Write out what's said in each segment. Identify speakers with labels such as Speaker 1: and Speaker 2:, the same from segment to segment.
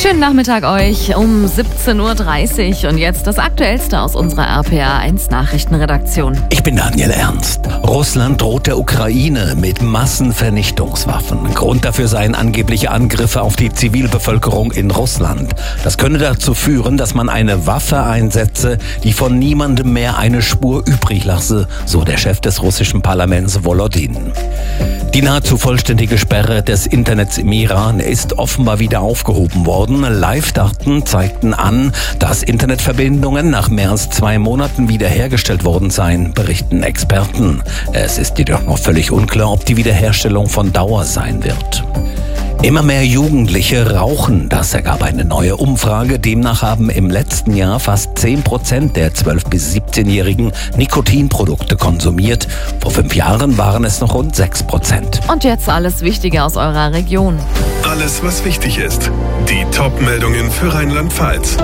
Speaker 1: Schönen Nachmittag euch um 17.30 Uhr und jetzt das Aktuellste aus unserer RPA1 Nachrichtenredaktion.
Speaker 2: Ich bin Daniel Ernst. Russland droht der Ukraine mit Massenvernichtungswaffen. Grund dafür seien angebliche Angriffe auf die Zivilbevölkerung in Russland. Das könne dazu führen, dass man eine Waffe einsetze, die von niemandem mehr eine Spur übrig lasse, so der Chef des russischen Parlaments Volodin. Die nahezu vollständige Sperre des Internets im Iran ist offenbar wieder aufgehoben worden. Live-Daten zeigten an, dass Internetverbindungen nach mehr als 2 Monaten wiederhergestellt worden seien, berichten Experten. Es ist jedoch noch völlig unklar, ob die Wiederherstellung von Dauer sein wird. Immer mehr Jugendliche rauchen, das ergab eine neue Umfrage. Demnach haben im letzten Jahr fast 10% der 12- bis 17-Jährigen Nikotinprodukte konsumiert. Vor 5 Jahren waren es noch rund 6%.
Speaker 1: Und jetzt alles Wichtige aus eurer Region.
Speaker 3: Alles, was wichtig ist. Die Top-Meldungen für Rheinland-Pfalz.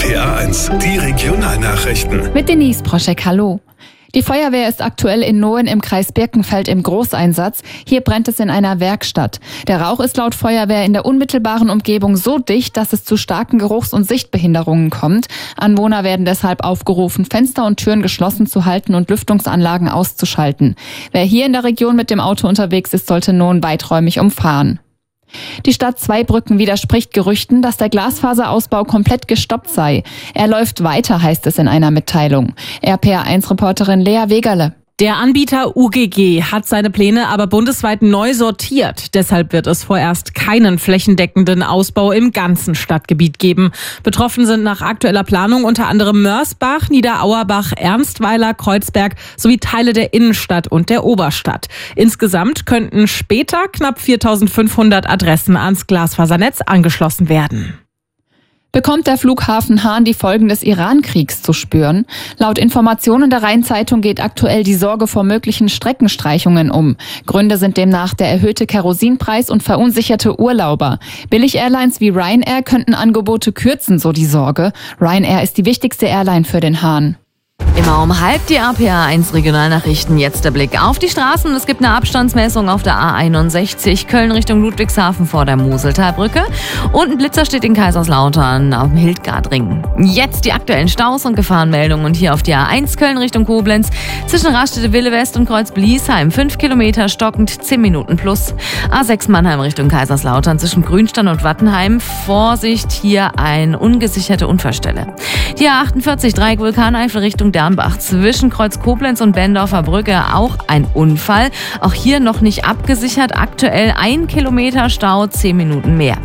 Speaker 3: RPA1, die Regionalnachrichten.
Speaker 4: Mit Denise Proschek, hallo. Die Feuerwehr ist aktuell in Nohen im Kreis Birkenfeld im Großeinsatz. Hier brennt es in einer Werkstatt. Der Rauch ist laut Feuerwehr in der unmittelbaren Umgebung so dicht, dass es zu starken Geruchs- und Sichtbehinderungen kommt. Anwohner werden deshalb aufgerufen, Fenster und Türen geschlossen zu halten und Lüftungsanlagen auszuschalten. Wer hier in der Region mit dem Auto unterwegs ist, sollte Nohen weiträumig umfahren. Die Stadt Zweibrücken widerspricht Gerüchten, dass der Glasfaserausbau komplett gestoppt sei. Er läuft weiter, heißt es in einer Mitteilung. RPA1-Reporterin Lea Wegerle.
Speaker 5: Der Anbieter UGG hat seine Pläne aber bundesweit neu sortiert. Deshalb wird es vorerst keinen flächendeckenden Ausbau im ganzen Stadtgebiet geben. Betroffen sind nach aktueller Planung unter anderem Mörsbach, Niederauerbach, Ernstweiler, Kreuzberg sowie Teile der Innenstadt und der Oberstadt. Insgesamt könnten später knapp 4.500 Adressen ans Glasfasernetz angeschlossen werden.
Speaker 4: Bekommt der Flughafen Hahn die Folgen des Iran-Kriegs zu spüren? Laut Informationen der Rhein-Zeitung geht aktuell die Sorge vor möglichen Streckenstreichungen um. Gründe sind demnach der erhöhte Kerosinpreis und verunsicherte Urlauber. Billig-Airlines wie Ryanair könnten Angebote kürzen, so die Sorge. Ryanair ist die wichtigste Airline für den Hahn.
Speaker 1: Immer um 12:30 die RPA1 Regionalnachrichten. Jetzt der Blick auf die Straßen. Es gibt eine Abstandsmessung auf der A61 Köln Richtung Ludwigshafen vor der Moseltalbrücke. Und ein Blitzer steht in Kaiserslautern auf dem Hildgardring. Jetzt die aktuellen Staus und Gefahrenmeldungen. Und hier auf die A1 Köln Richtung Koblenz zwischen Raststätte-Wille West und Kreuz-Bliesheim 5 Kilometer stockend 10 Minuten plus. A6 Mannheim Richtung Kaiserslautern zwischen Grünstein und Wattenheim. Vorsicht, hier eine ungesicherte Unfallstelle. Die A48 Dreieck Vulkaneifel Richtung Dernbach zwischen Kreuz Koblenz und Bendorfer Brücke auch ein Unfall. Auch hier noch nicht abgesichert. Aktuell 1 Kilometer Stau, 10 Minuten mehr.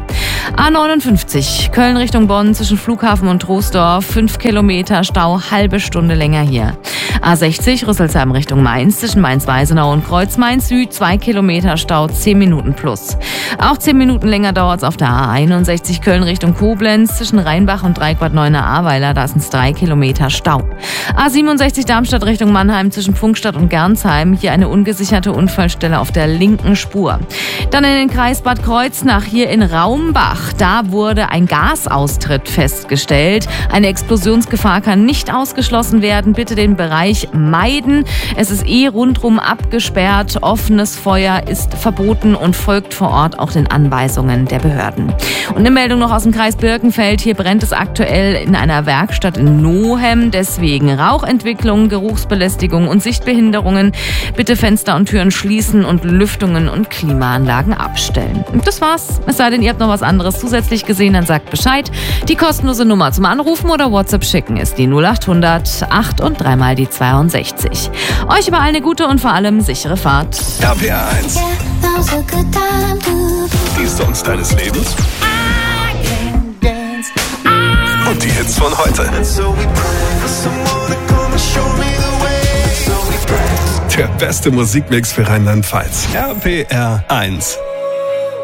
Speaker 1: A59 Köln Richtung Bonn zwischen Flughafen und Troisdorf 5 Kilometer Stau, halbe Stunde länger hier. A60 Rüsselsheim Richtung Mainz zwischen Mainz-Weisenau und Kreuz-Mainz Süd 2 Kilometer Stau, 10 Minuten plus. Auch 10 Minuten länger dauert es auf der A61 Köln Richtung Koblenz zwischen Rheinbach und Dreieckbad Neuenahr-Ahrweiler, da sind es 3 Kilometer Stau. A67 Darmstadt Richtung Mannheim zwischen Pfungstadt und Gernsheim, hier eine ungesicherte Unfallstelle auf der linken Spur. Dann in den Kreis Bad Kreuznach, hier in Raumbach, da wurde ein Gasaustritt festgestellt. Eine Explosionsgefahr kann nicht ausgeschlossen werden, bitte den Bereich meiden. Es ist rundrum abgesperrt, offenes Feuer ist verboten und folgt vor Ort auch den Anweisungen der Behörden. Und eine Meldung noch aus dem Kreis Birkenfeld, hier brennt es aktuell in einer Werkstatt in Nohem, deswegen Rauchentwicklung, Geruchsbelästigung und Sichtbehinderungen. Bitte Fenster und Türen schließen und Lüftungen und Klimaanlagen abstellen. Und das war's. Es sei denn, ihr habt noch was anderes zusätzlich gesehen, dann sagt Bescheid. Die kostenlose Nummer zum Anrufen oder WhatsApp schicken ist die 0800 8 und 3 mal die 62. Euch überall eine gute und vor allem sichere Fahrt.
Speaker 3: RPA1. Die Songs deines Lebens. Und die Hits von heute. Der beste Musikmix für Rheinland-Pfalz. RPR1.